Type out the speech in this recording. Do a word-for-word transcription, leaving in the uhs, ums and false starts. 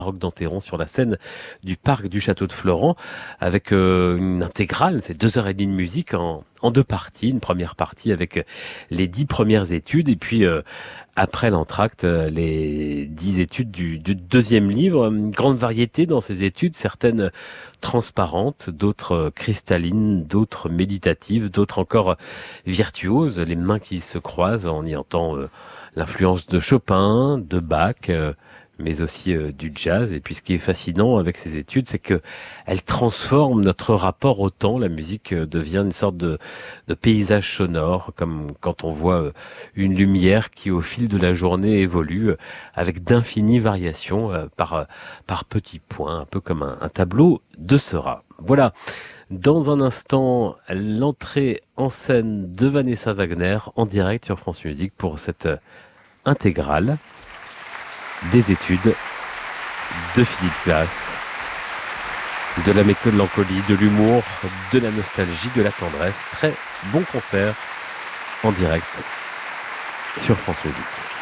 Roque d'Enterron sur la scène du parc du château de Florent avec euh, une intégrale, c'est deux heures et demie de musique en, en deux parties. Une première partie avec euh, les dix premières études et puis euh, après l'entracte, euh, les dix études du, du deuxième livre. Une grande variété dans ces études, certaines transparentes, d'autres euh, cristallines, d'autres méditatives, d'autres encore virtuoses. Les mains qui se croisent, on y entend euh, l'influence de Chopin, de Bach, euh, mais aussi euh, du jazz. Et puis ce qui est fascinant avec ces études, c'est que elles transforment notre rapport au temps. La musique euh, devient une sorte de, de paysage sonore, comme quand on voit euh, une lumière qui au fil de la journée évolue euh, avec d'infinies variations euh, par, euh, par petits points, un peu comme un, un tableau de Seurat. Voilà. Dans un instant, l'entrée en scène de Vanessa Wagner en direct sur France Musique pour cette euh, intégrale des études de Philippe Glass, de la mélancolie, de l'humour, de la nostalgie, de la tendresse. Très bon concert en direct sur France Musique.